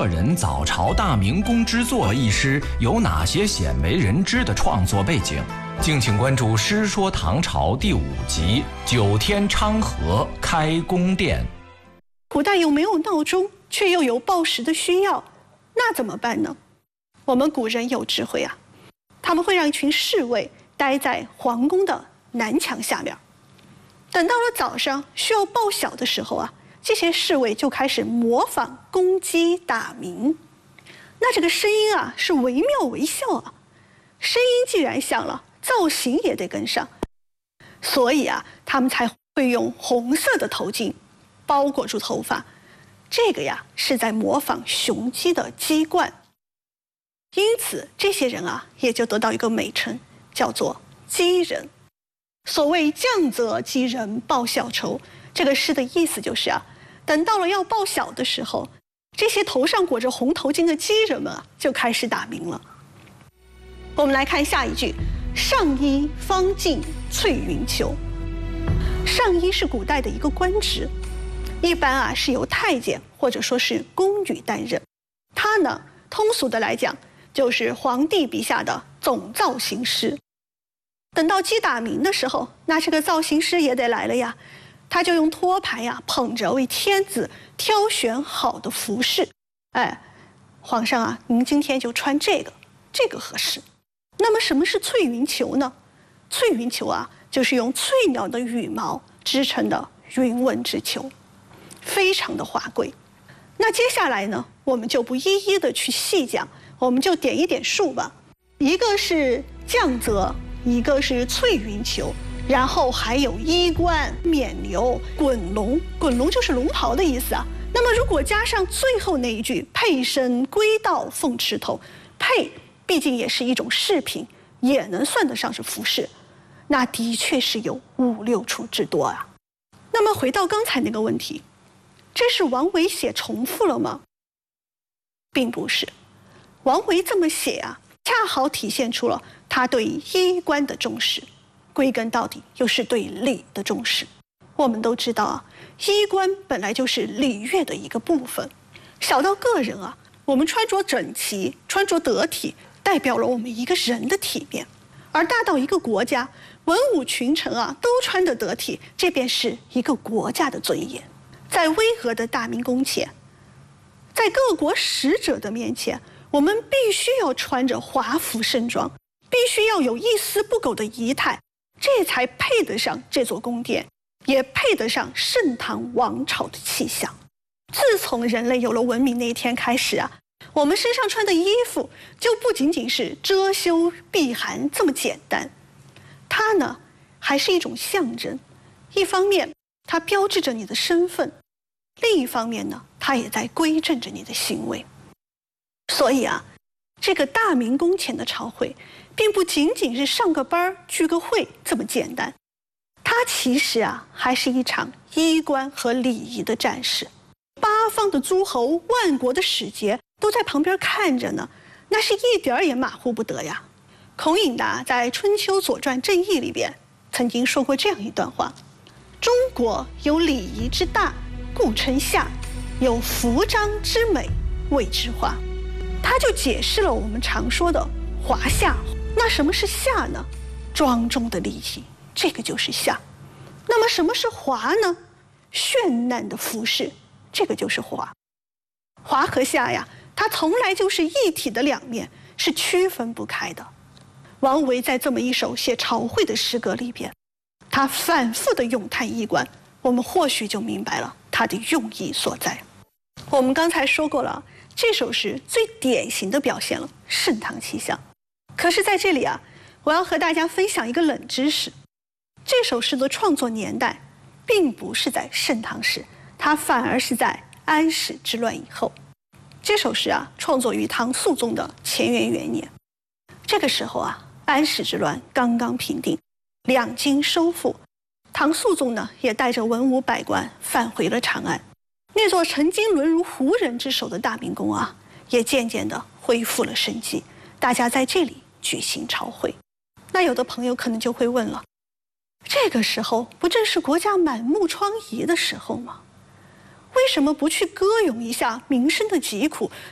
个人早朝大明宫之作》一诗有哪些鲜为人知的创作背景？敬请关注《诗说唐朝》第5集《九天昌河开宫殿》。 古代又没有闹钟，却又有报时的需要，那怎么办呢？我们古人有智慧啊，他们会让一群侍卫待在皇宫的南墙下面。等到了早上需要报晓的时候啊，这些侍卫就开始模仿公鸡打鸣。那这个声音啊是惟妙惟肖啊，声音既然响了，造型也得跟上，所以啊，他们才会用红色的头巾包裹住头发。这个呀是在模仿雄鸡的鸡冠，因此这些人啊也就得到一个美称，叫做鸡人。所谓降则鸡人报晓愁，这个诗的意思就是啊，等到了要报晓的时候，这些头上裹着红头巾的鸡人们啊就开始打鸣了。我们来看下一句：上衣方进翠云裘。上衣是古代的一个官职，一般啊是由太监或者说是宫女担任。它呢，通俗的来讲，就是皇帝笔下的总造型师。等到鸡打鸣的时候，那这个造型师也得来了呀，他就用托盘呀捧着为天子挑选好的服饰。哎，皇上啊，您今天就穿这个合适。那么什么是翠云裘呢？翠云裘啊，就是用翠鸟的羽毛织成的云纹之裘，非常的华贵。那接下来呢，我们就不一一的去细讲，我们就点一点数吧。一个是降则，一个是翠云裘，然后还有衣冠、冕旒、滚龙。滚龙就是龙袍的意思啊。那么如果加上最后那一句佩身归道凤池头，佩毕竟也是一种饰品，也能算得上是服饰，那的确是有5、6处之多啊。那么回到刚才那个问题，这是王维写重复了吗？并不是，王维这么写啊，恰好体现出了他对衣冠的重视，归根到底又是对礼的重视。我们都知道啊，衣冠本来就是礼乐的一个部分，小到个人啊，我们穿着整齐、穿着得体，代表了我们一个人的体面；而大到一个国家，文武群臣啊都穿得得体，这便是一个国家的尊严。在巍峨的大明宫前，在各国使者的面前，我们必须要穿着华服盛装，必须要有一丝不苟的仪态，这才配得上这座宫殿，也配得上盛唐王朝的气象。自从人类有了文明那一天开始啊，我们身上穿的衣服就不仅仅是遮羞避寒这么简单，它呢还是一种象征。一方面它标志着你的身份，另一方面呢，它也在规正着你的行为。所以啊，这个大明宫前的朝会并不仅仅是上个班聚个会这么简单，它其实啊还是一场衣冠和礼仪的战事。八方的诸侯、万国的使节都在旁边看着呢，那是一点也马虎不得呀。孔颖达在《春秋左传正义》里边曾经说过这样一段话：中国有礼仪之大，故称夏；有服装之美，谓之华。他就解释了我们常说的华夏。那什么是夏呢？庄重的礼仪，这个就是夏。那么什么是华呢？绚烂的服饰，这个就是华。华和夏呀，它从来就是一体的两面，是区分不开的。王维在这么一首写朝会的诗歌里边，他反复的咏叹衣冠，我们或许就明白了他的用意所在。我们刚才说过了，这首诗最典型的表现了盛唐气象。可是在这里啊，我要和大家分享一个冷知识，这首诗的创作年代并不是在盛唐时，它反而是在安史之乱以后。这首诗啊，创作于唐肃宗的乾元元年。这个时候啊，安史之乱刚刚平定，两京收复，唐肃宗呢也带着文武百官返回了长安。那座曾经沦入胡人之手的大明宫啊，也渐渐地恢复了生机，大家在这里举行朝会。那有的朋友可能就会问了，这个时候不正是国家满目疮痍的时候吗？为什么不去歌咏一下民生的疾苦，